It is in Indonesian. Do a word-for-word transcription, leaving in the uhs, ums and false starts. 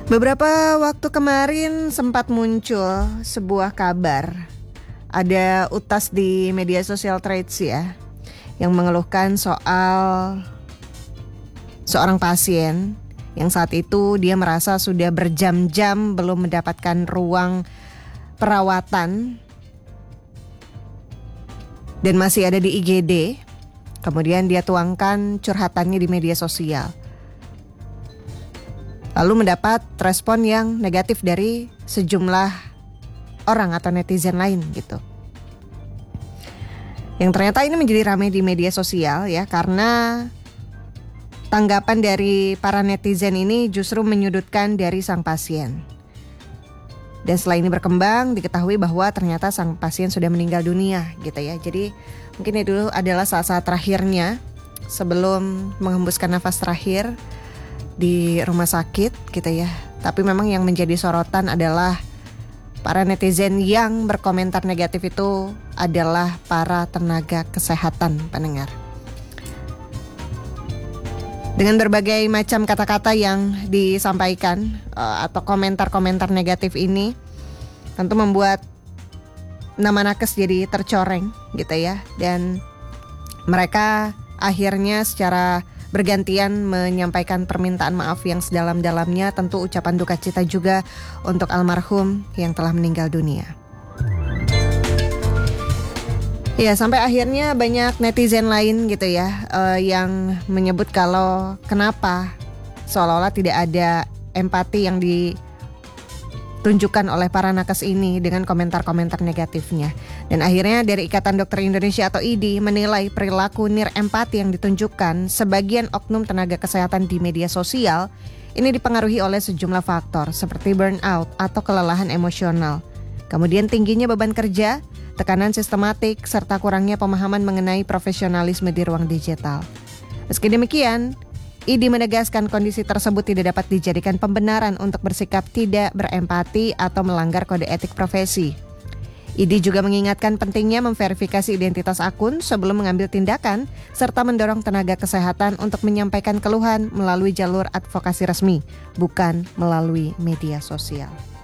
Beberapa waktu kemarin sempat muncul sebuah kabar. Ada utas di media sosial Threads ya, yang mengeluhkan soal seorang pasien yang saat itu dia merasa sudah berjam-jam belum mendapatkan ruang perawatan dan masih ada di I G D. Kemudian dia tuangkan curhatannya di media sosial. Lalu mendapat respon yang negatif dari sejumlah orang atau netizen lain gitu. Yang ternyata ini menjadi ramai di media sosial ya, karena tanggapan dari para netizen ini justru menyudutkan dari sang pasien. Dan setelah ini berkembang, diketahui bahwa ternyata sang pasien sudah meninggal dunia gitu ya. Jadi mungkin itu adalah saat-saat terakhirnya sebelum menghembuskan nafas terakhir di rumah sakit gitu ya. Tapi memang yang menjadi sorotan adalah para netizen yang berkomentar negatif itu adalah para tenaga kesehatan pendengar. Dengan berbagai macam kata-kata yang disampaikan uh, atau komentar-komentar negatif ini tentu membuat nama nakes jadi tercoreng gitu ya. Dan mereka akhirnya secara bergantian menyampaikan permintaan maaf yang sedalam-dalamnya, tentu ucapan duka cita juga untuk almarhum yang telah meninggal dunia. Ya, sampai akhirnya banyak netizen lain gitu ya uh, yang menyebut kalau kenapa seolah-olah tidak ada empati yang ditunjukkan oleh para nakes ini dengan komentar-komentar negatifnya. Dan akhirnya dari Ikatan Dokter Indonesia atau I D I menilai perilaku nir empati yang ditunjukkan sebagian oknum tenaga kesehatan di media sosial ini dipengaruhi oleh sejumlah faktor seperti burnout atau kelelahan emosional, kemudian tingginya beban kerja, tekanan sistematik, serta kurangnya pemahaman mengenai profesionalisme di ruang digital. Meski demikian, I D I menegaskan kondisi tersebut tidak dapat dijadikan pembenaran untuk bersikap tidak berempati atau melanggar kode etik profesi. I D I juga mengingatkan pentingnya memverifikasi identitas akun sebelum mengambil tindakan, serta mendorong tenaga kesehatan untuk menyampaikan keluhan melalui jalur advokasi resmi, bukan melalui media sosial.